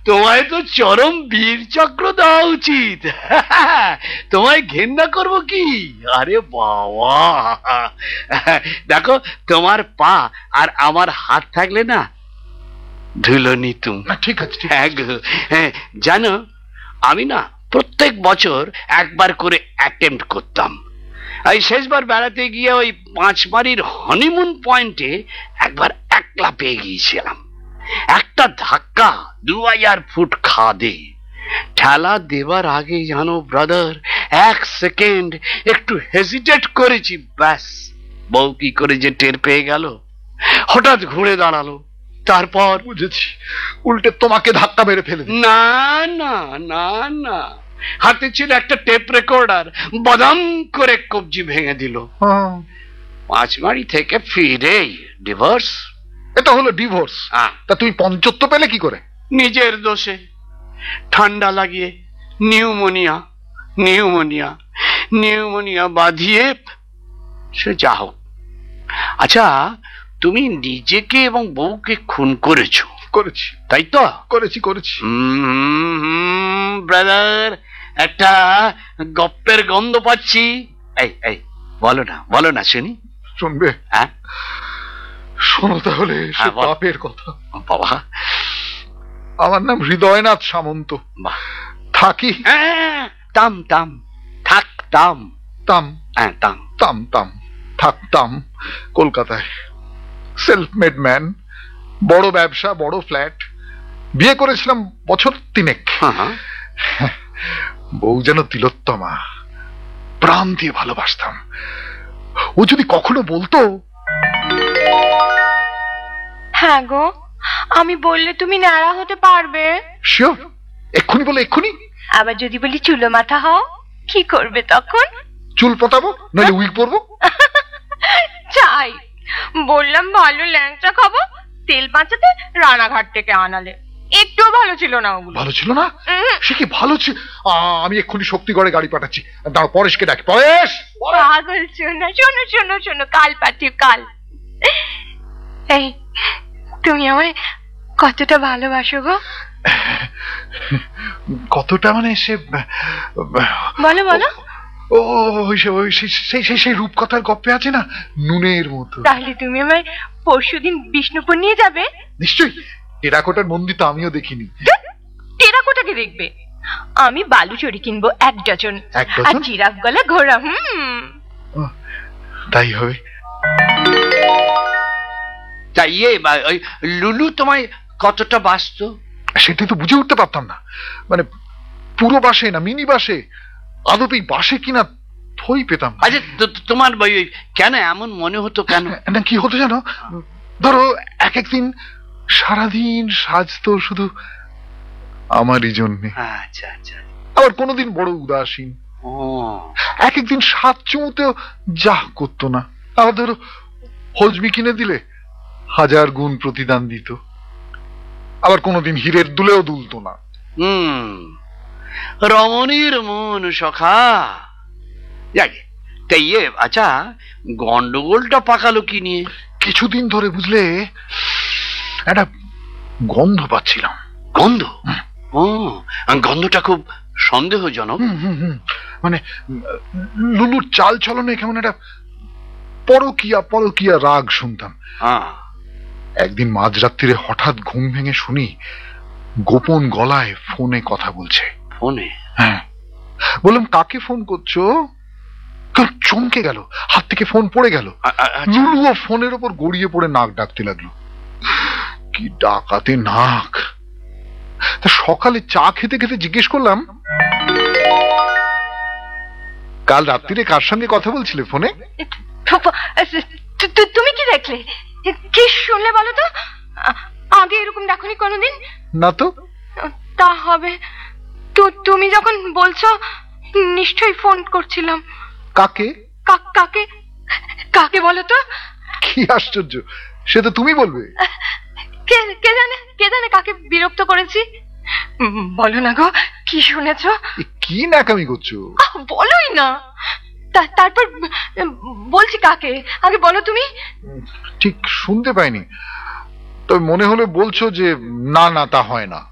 তোমায় তো চরম বীর চক্র দেওয়া উচিত। তোমায় ঘেন্না করবো কি? আরে বাবা, দেখো তোমার পা আর আমার হাত থাকলে না ধুলো নিতুম। ঠিক আছে, হ্যাঁ, জানো আমি না প্রত্যেক বছর একবার করে অ্যাটেম্প্ট করতাম। এই শেষবার বেড়াতে গিয়ে ওই পাঁচমারির হনিমুন পয়েন্টে একবার একলা পেয়ে গিয়েছিলাম। একটা ধাক্কা 2000 ফুট খাদে। ঠেলা দেবার আগে জানো ব্রাদার, 1 সেকেন্ড একটু হেজিটেট করেছি, ব্যাস বউ কি করে যে টের পেয়ে গেল, হঠাৎ ঘুরে দাঁড়ালো। তারপর বুঝেছি, উল্টে তোমাকে ধাক্কা মেরে ফেলে। না না না না, হাতে ছিল একটা টেপ রেকর্ডার, বাদাম করে কবজি ভেঙে দিল। পাঁচমারি থেকে ফিরে ডিভোর্স। এটা হলো ডিভোর্স? তা তুমি পঞ্চত্ব পেলে কি করে? নিজের দোষে, ঠান্ডা লাগিয়ে নিউমোনিয়া নিউমোনিয়া নিউমোনিয়া বাঁধিয়ে সে যা হোক। আচ্ছা, তুমি নিজেকে এবং বউকে খুন করেছো? করেছি। তাই তো? করেছি। ব্রাদার, একটা গপ্পের গন্ধ পাচ্ছি। এই বলো না শুনি। শুনবে? হ্যাঁ শোনো তাহলে সে পাপের কথা। বাবা, আমার নাম হৃদয়নাথ সামন্ত। থাকি থাকতাম কলকাতায়। সেলফ মেড ম্যান, বড় ব্যবসা, বড় ফ্ল্যাট। বিয়ে করেছিলাম বছর 3। বউ যেন তিলোত্তমা, প্রাণ দিয়ে ভালোবাসতাম। ও যদি কখনো বলতো, হ্যাঁ গো, আমি বললে তুমি ন্যাড়া হতে পারবে? শিওর, এক্ষুনি বলে এক্ষুনি। আবার যদি বলি চুলো মাথা হও, কি করবে তখন? চুল পতাবো, নইলে উইগ পরবো। চাই, বললাম ভালো ল্যাংচা খাবো, তেল বাঁচাতে রানাঘাট থেকে আনালে। একটু ভালো ছিল না ওগুলো। ভালো ছিল না? সে কি ভালো ছিল? আমি এক্ষুনি শক্তিগড়ে গাড়ি পাঠাচ্ছি। দাঁড়াও, পরেশকে ডাকি। পরেশ! পাগল শোনো, কাল পাঠিও, কাল। এই, তুমি আমায় কতটা ভালোবাসো গো? কতটা মানে সে বলো। ও সেই রূপকথার গপ্পে আছে না, নুনের মতো। তাহলে তুমি আমায় পরশুদিন বিষ্ণুপুর নিয়ে যাবে? নিশ্চয়ই। টেরাকোটার মন্দির তো আমিও দেখিনি। টেরাকোটাকে দেখবে? আমি বালুচরি কিনবো 1 ডজন, আর জিরাফ গলা ঘোড়া। তাই হবে। তাই লুলু তোমায় কতটা বাসত? সেটাই তো বুঝে উঠতে পারতাম না। মানে পুরো বাসে না মিনি বাসে, আদপেই বাসে কিনা থই পেতাম। আচ্ছা, তোমার কেন এমন মনে হতো? কেন না, কি হতো জানো? ধরো একদিন সারাদিন সাজতো শুধু আমারই জন্যে। আচ্ছা। আবার কোনোদিন বড় উদাসীন। একদিন সাত চুমুতেও যা করতো না। আবার ধরো হজমি কিনে দিলে 1000 গুণ প্রতিদান দিত। আবার কোনোদিন হীরের দুলেও দুলতো না। রমণীর মন সখা। আচ্ছা, গন্ডগোলটা পাকালো কি নিয়ে? কিছুদিন ধরে বুঝলে একটা গন্ধ পাচ্ছিলাম। গন্ধ? গন্ধটা খুব সন্দেহজনক। মানে লুলুর চাল চলনে কেমন একটা পরকিয়া রাগ শুনতাম। একদিন মাঝরাত্রিরে হঠাৎ ঘুম ভেঙে শুনি গোপন গলায় ফোনে কথা বলছে। ফোনে? হ্যাঁ। বললাম, কাকে ফোন করছো? চমকে গেল, হাত থেকে ফোন পড়ে গেল। লুলুও ফোনের ওপর গড়িয়ে পড়ে নাক ডাকতে লাগলো। কি ডাকাতে নাক! তা সকালে চা খেতে খেতে জিজ্ঞেস করলাম, কাল রাত্রিরে কার সঙ্গে কথা বলছিলে ফোনে? তুমি কি দেখলে, কি শুনলে বলো তো? আগে এরকম দেখনি কোনোদিন? না তো। তা হবে তুমি যখন বলছো, নিশ্চয়ই ফোন করছিলাম। কাকে? কাকে বলো তো? কি আশ্চর্য, সে তো তুমি বলবে। কে জানে কাকে বিরক্ত করেছি। বলো না গো, কি শুনেছো? কি ন্যাকামি করছো? বলোই না। তারপর বলছি কাকে, আগে বলো তুমি। ঠিক শুনতে পাইনি, তবে মনে হলে বলছো যে না তা হয় না।